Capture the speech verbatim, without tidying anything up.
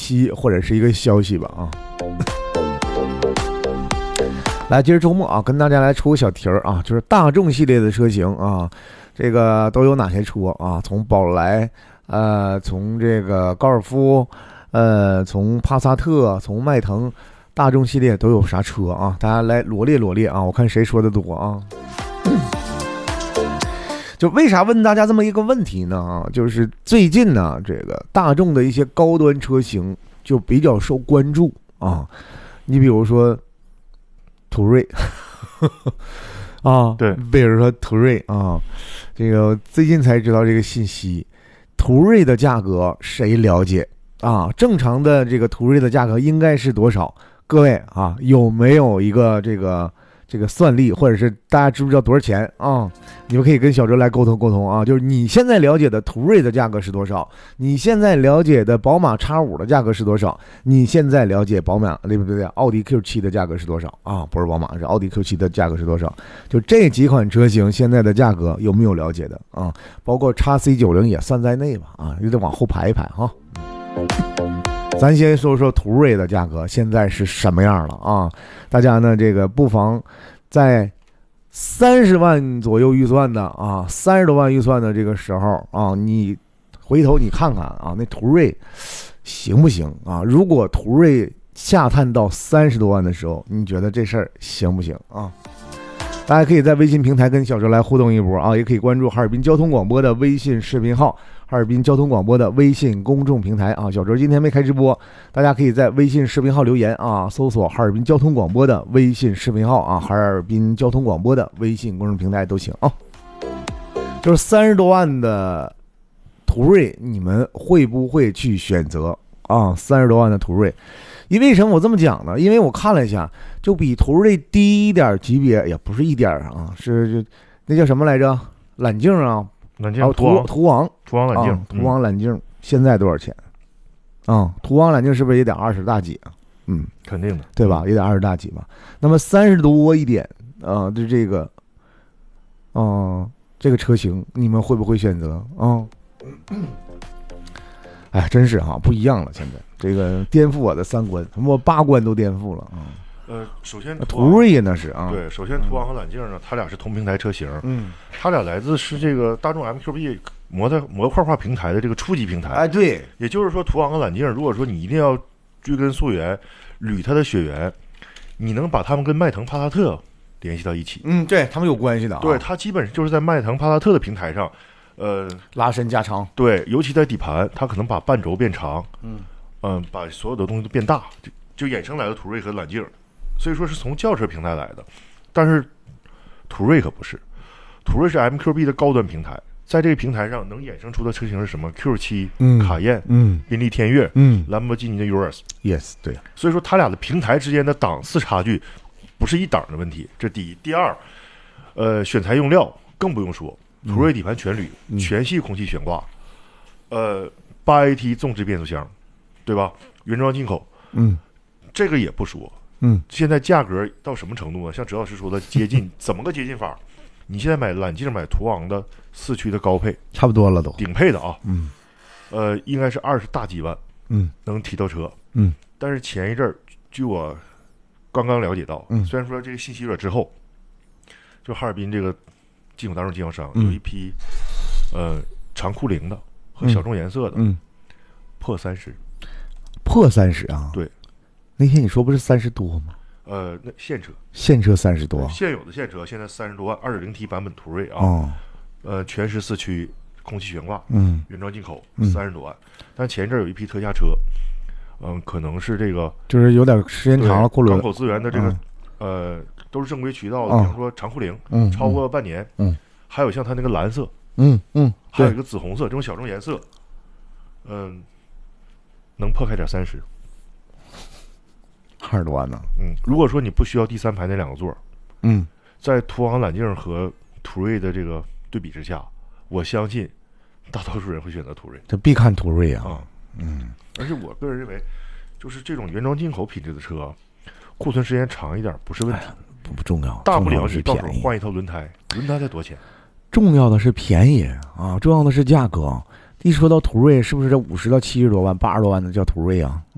息或者是一个消息吧啊。来，今儿周末啊，跟大家来出个小题儿啊，就是大众系列的车型啊，这个都有哪些车啊？从宝来，呃，从这个高尔夫，呃，从帕萨特，从迈腾，大众系列都有啥车啊？大家来罗列罗列啊，我看谁说的多啊。就为啥问大家这么一个问题呢？啊，就是最近呢，这个大众的一些高端车型就比较受关注啊。你比如说途锐啊， 对， 比如说途锐啊，这个最近才知道这个信息。途锐的价格谁了解啊？正常的这个途锐的价格应该是多少？各位啊，有没有一个这个？这个算力，或者是大家知不知道多少钱啊？你们可以跟小哲来沟通沟通啊。就是你现在了解的途锐的价格是多少？你现在了解的宝马 X 五 的价格是多少？你现在了解宝马对不对？奥迪 Q 七 的价格是多少啊？不是宝马，是奥迪 Q 七 的价格是多少？就这几款车型现在的价格有没有了解的啊？包括 X C 九十 也算在内吧啊，就得往后排一排哈。咱先说说途锐的价格现在是什么样了啊？大家呢这个不妨在三十万左右预算的啊，三十多万预算的这个时候啊，你回头你看看啊，那途锐行不行啊？如果途锐下探到三十多万的时候，你觉得这事儿行不行啊？大家可以在微信平台跟小哲来互动一波啊，也可以关注哈尔滨交通广播的微信视频号。哈尔滨交通广播的微信公众平台啊，小哲今天没开直播，大家可以在微信视频号留言啊，搜索哈尔滨交通广播的微信视频号啊，哈尔滨交通广播的微信公众平台都行啊。就是三十多万的途锐，你们会不会去选择啊？三十多万的途锐，因为什么我这么讲呢？因为我看了一下，就比途锐低一点级别，也不是一点啊，是就那叫什么来着？揽境啊。 揽境， 途王，途王， 途王揽境， 啊、途王揽境、嗯、现在多少钱？啊、嗯，途王揽境是不是也得二十大几啊？嗯， 肯定的， 对吧？也得二十大几吧。那么三十多一点啊，就这个，嗯、呃，这个车型你们会不会选择啊？嗯、哎，真是哈，不一样了，现在这个颠覆我的三观，我八观都颠覆了啊。 呃，首先途锐那是啊， 对，首先途昂和揽境呢，它俩是同平台车型， 嗯， 它俩来自是这个大众 M Q B 模的模块化平台的这个初级平台， 哎，对， 也就是说途昂和揽境，如果说你一定要追根溯源，捋它的血缘，你能把它们跟迈腾、帕萨特联系到一起， 嗯，对他们有关系的、啊， 对，它基本上就是在迈腾、帕萨特的平台上，呃， 拉伸加长， 对，尤其在底盘，它可能把半轴变长， 嗯嗯、呃，把所有的东西都变大，就就衍生来的途锐和揽境。所以说是从轿车平台来的，但是途锐可不是，途锐是 M Q B 的高端平台，在这个平台上能衍生出的车型是什么 ？Q 七、 嗯、 卡宴、 嗯、 宾利天越、 嗯、 兰博基尼的 Urus。Yes， 对。 所以说它俩的平台之间的档次差距不是一档的问题，这第一。第二，呃，选材用料更不用说，途锐底盘全铝、嗯、全系空气悬挂，呃，八 A T 纵置变速箱，对吧？原装进口， 嗯， 这个也不说。 嗯， 现在价格到什么程度呢？像哲老师说的接近，怎么个接近法？你现在买揽境、买途昂的四驱的高配， 差不多了都， 顶配的啊， 嗯， 呃，应该是二十大几万， 嗯， 能提到车， 嗯， 但是前一阵儿，据我刚刚了解到， 嗯， 虽然说这个信息有点滞后，就哈尔滨这个进口大众经销商、 嗯、 有一批，呃，长库龄的和小众颜色的， 嗯， 破三十， 破三十啊， 对。 那天你说不是三十多吗？ 呃，那现车， 现车三十多， 现有的现车现在三十多万，二点零 T 版本途锐啊， 哦， 呃，全时四驱，空气悬挂， 嗯， 原装进口， 嗯， 三十多万。但前一阵有一批特价车，嗯，可能是这个， 就是有点时间长了，过了港口资源的这个，嗯、呃，都是正规渠道的， 哦、 比方说长库龄， 嗯， 超过半年， 嗯， 还有像它那个蓝色， 嗯嗯， 还有一个紫红色这种小众颜色，嗯，能破开点三十。 二十多万呢， 嗯，如果说你不需要第三排那两个座， 嗯， 在途昂揽境和途锐的这个对比之下，我相信大多数人会选择途锐， 这必看途锐啊， 啊， 嗯， 而且我个人认为，就是这种原装进口品质的车，库存时间长一点不是问题， 哎、不不重要， 大不了你到时候换一套轮胎，轮胎才多钱， 重要的是便宜啊，重要的是价格。一说到途锐，是不是这五十到七十多万、八十多万的叫途锐啊？